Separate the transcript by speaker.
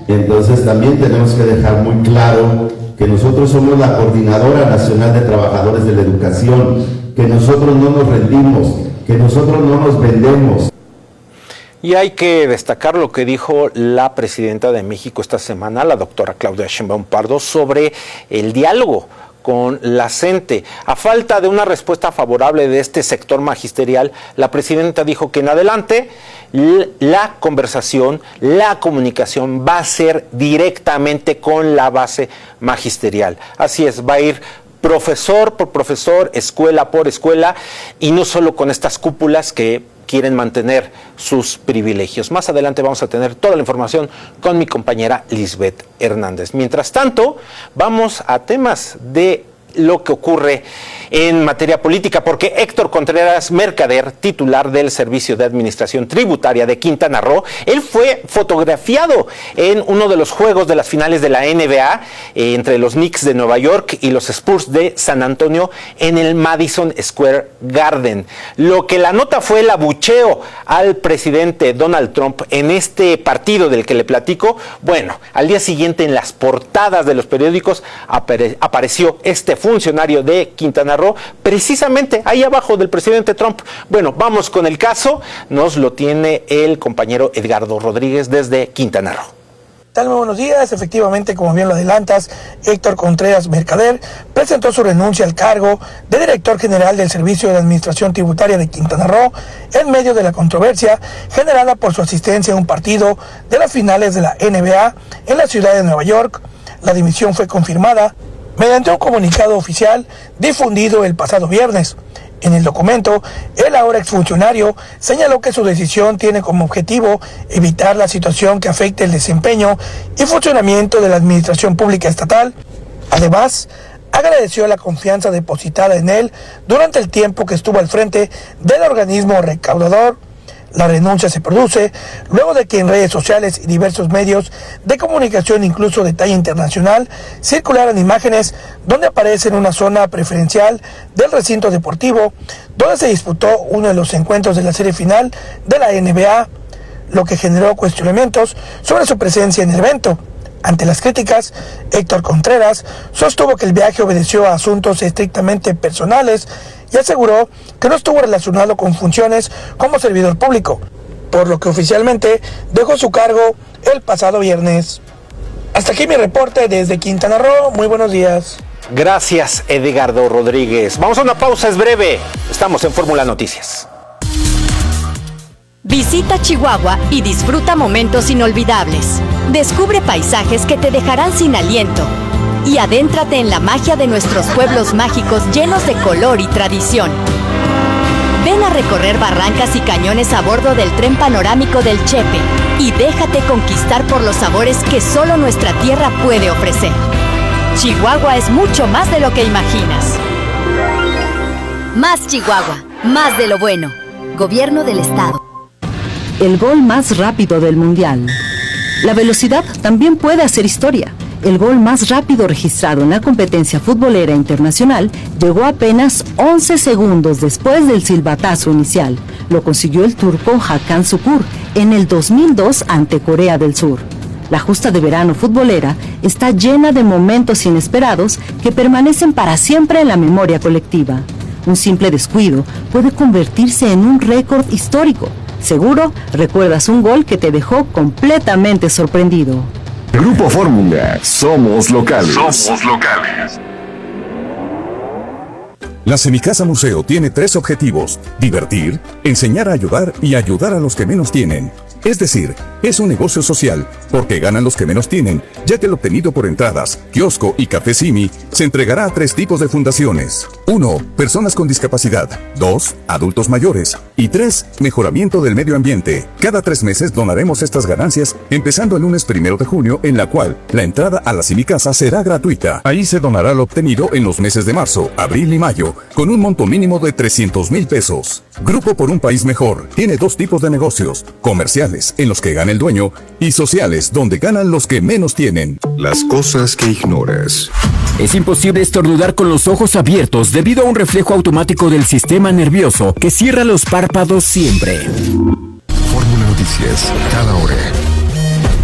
Speaker 1: Entonces también tenemos que dejar muy claro que nosotros somos la Coordinadora Nacional de Trabajadores de la Educación, que nosotros no nos rendimos, que nosotros no nos vendemos.
Speaker 2: Y hay que destacar lo que dijo la presidenta de México esta semana, la doctora Claudia Sheinbaum Pardo, sobre el diálogo con la CENTE. A falta de una respuesta favorable de este sector magisterial, la presidenta dijo que en adelante la conversación, la comunicación va a ser directamente con la base magisterial. Así es, va a ir profesor por profesor, escuela por escuela, y no solo con estas cúpulas que quieren mantener sus privilegios. Más adelante vamos a tener toda la información con mi compañera Lisbeth Hernández. Mientras tanto, vamos a temas de lo que ocurre en materia política, porque Héctor Contreras Mercader, titular del Servicio de Administración Tributaria de Quintana Roo, él fue fotografiado en uno de los juegos de las finales de la NBA entre los Knicks de Nueva York y los Spurs de San Antonio en el Madison Square Garden. Lo que la nota fue el abucheo al presidente Donald Trump en este partido del que le platico. Bueno, al día siguiente en las portadas de los periódicos apareció este funcionario de Quintana Roo, precisamente ahí abajo del presidente Trump. Bueno, vamos con el caso, nos lo tiene el compañero Edgardo Rodríguez desde Quintana Roo.
Speaker 3: Tal, muy buenos días. Efectivamente, como bien lo adelantas, Héctor Contreras Mercader presentó su renuncia al cargo de director general del Servicio de Administración Tributaria de Quintana Roo en medio de la controversia generada por su asistencia a un partido de las finales de la NBA en la ciudad de Nueva York. La dimisión fue confirmada mediante un comunicado oficial difundido el pasado viernes. En el documento, el ahora exfuncionario señaló que su decisión tiene como objetivo evitar la situación que afecte el desempeño y funcionamiento de la administración pública estatal. Además, agradeció la confianza depositada en él durante el tiempo que estuvo al frente del organismo recaudador. La renuncia se produce luego de que en redes sociales y diversos medios de comunicación, incluso de talla internacional, circularan imágenes donde aparece en una zona preferencial del recinto deportivo, donde se disputó uno de los encuentros de la serie final de la NBA, lo que generó cuestionamientos sobre su presencia en el evento. Ante las críticas, Héctor Contreras sostuvo que el viaje obedeció a asuntos estrictamente personales y aseguró que no estuvo relacionado con funciones como servidor público, por lo que oficialmente dejó su cargo el pasado viernes. Hasta aquí mi reporte desde Quintana Roo. Muy buenos días.
Speaker 2: Gracias, Edgardo Rodríguez. Vamos a una pausa, es breve. Estamos en Fórmula Noticias.
Speaker 4: Visita Chihuahua y disfruta momentos inolvidables. Descubre paisajes que te dejarán sin aliento. Y adéntrate en la magia de nuestros pueblos mágicos llenos de color y tradición. Ven a recorrer barrancas y cañones a bordo del tren panorámico del Chepe y déjate conquistar por los sabores que solo nuestra tierra puede ofrecer. Chihuahua es mucho más de lo que imaginas.
Speaker 5: Más Chihuahua, más de lo bueno. Gobierno del Estado.
Speaker 6: El gol más rápido del Mundial. La velocidad también puede hacer historia. El gol más rápido registrado en la competencia futbolera internacional llegó apenas 11 segundos después del silbatazo inicial. Lo consiguió el turco Hakan Şükür en el 2002 ante Corea del Sur. La justa de verano futbolera está llena de momentos inesperados que permanecen para siempre en la memoria colectiva. Un simple descuido puede convertirse en un récord histórico. Seguro recuerdas un gol que te dejó completamente sorprendido.
Speaker 7: Grupo Fórmula, somos locales.
Speaker 8: Somos locales.
Speaker 7: La Semicasa Museo tiene 3 objetivos: divertir, enseñar a ayudar y ayudar a los que menos tienen. Es decir, es un negocio social, porque ganan los que menos tienen, ya que el obtenido por entradas, kiosco y café Simi se entregará a 3 tipos de fundaciones. 1. Personas con discapacidad. 2. Adultos mayores. Y 3. Mejoramiento del medio ambiente. Cada 3 meses donaremos estas ganancias, empezando el lunes 1 de junio, en la cual la entrada a la Semicasa será gratuita. Ahí se donará lo obtenido en los meses de marzo, abril y mayo, con un monto mínimo de 300,000 pesos. Grupo por un País Mejor tiene 2 tipos de negocios: comerciales, en los que gana el dueño, y sociales, donde ganan los que menos tienen.
Speaker 8: Las cosas que ignoras.
Speaker 9: Es imposible estornudar con los ojos abiertos debido a un reflejo automático del sistema nervioso que cierra los párpados siempre.
Speaker 8: Fórmula Noticias, cada hora.